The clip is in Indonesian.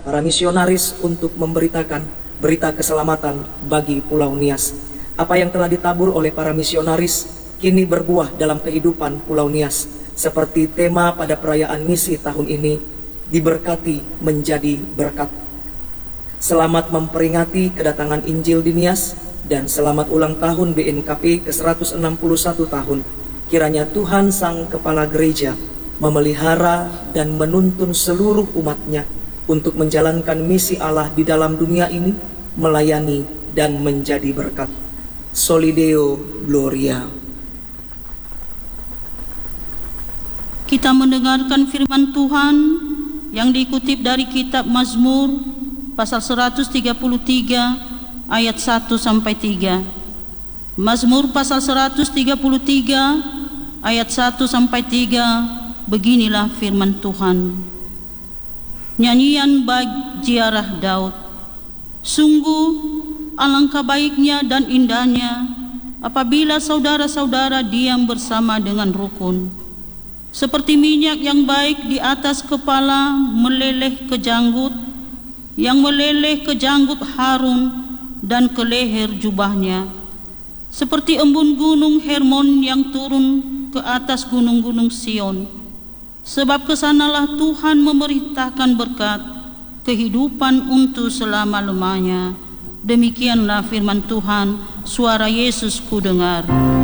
para misionaris untuk memberitakan berita keselamatan bagi Pulau Nias. Apa yang telah ditabur oleh para misionaris kini berbuah dalam kehidupan Pulau Nias, seperti tema pada perayaan misi tahun ini, diberkati menjadi berkat. Selamat memperingati kedatangan Injil di Nias dan selamat ulang tahun BNKP ke-161 tahun. Kiranya Tuhan Sang Kepala Gereja memelihara dan menuntun seluruh umatnya untuk menjalankan misi Allah di dalam dunia ini, melayani dan menjadi berkat. Soli Deo Gloria. Kita mendengarkan firman Tuhan yang dikutip dari kitab Mazmur pasal 133 ayat 1 sampai 3. Mazmur pasal 133 ayat 1 sampai 3, beginilah firman Tuhan. Nyanyian bait ziarah Daud. Sungguh alangkah baiknya dan indahnya apabila saudara-saudara diam bersama dengan rukun. Seperti minyak yang baik di atas kepala meleleh ke janggut, yang meleleh ke janggut Harun dan ke leher jubahnya. Seperti embun gunung Hermon yang turun ke atas gunung-gunung Sion. Sebab kesanalah Tuhan memerintahkan berkat, kehidupan untuk selama-lamanya. Demikianlah firman Tuhan, suara Yesus ku dengar.